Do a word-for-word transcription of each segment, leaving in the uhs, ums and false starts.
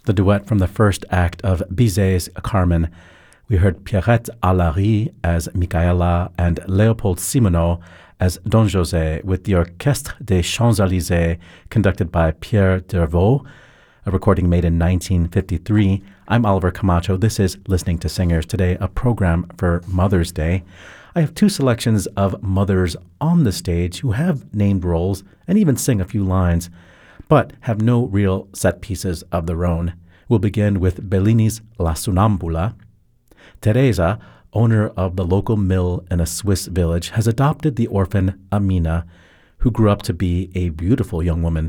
the duet from the first act of Bizet's Carmen. We heard Pierrette Allary as Micaela and Léopold Simoneau as Don José, with the Orchestre des Champs-Élysées conducted by Pierre Dervaux, a recording made in nineteen fifty-three. I'm Oliver Camacho. This is Listening to Singers Today, a program for Mother's Day. I have two selections of mothers on the stage who have named roles and even sing a few lines, but have no real set pieces of their own. We'll begin with Bellini's La Sonnambula. Teresa, owner of the local mill in a Swiss village, has adopted the orphan Amina, who grew up to be a beautiful young woman.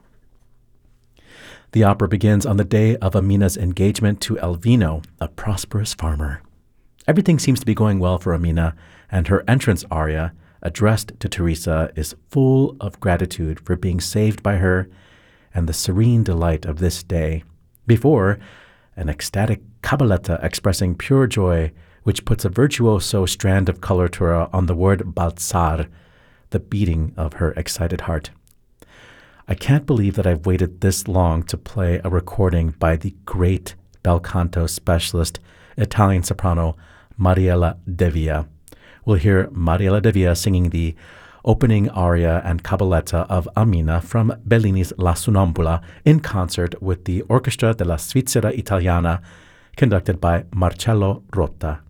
The opera begins on the day of Amina's engagement to Elvino, a prosperous farmer. Everything seems to be going well for Amina, and her entrance aria, addressed to Teresa, is full of gratitude for being saved by her and the serene delight of this day, before an ecstatic cabaletta expressing pure joy, which puts a virtuoso strand of coloratura on the word balzar, the beating of her excited heart. I can't believe that I've waited this long to play a recording by the great bel canto specialist, Italian soprano Mariella Devia. We'll hear Mariella Devia singing the opening aria and cabaletta of Amina from Bellini's La Sonnambula in concert with the Orchestra della Svizzera Italiana, conducted by Marcello Rotta.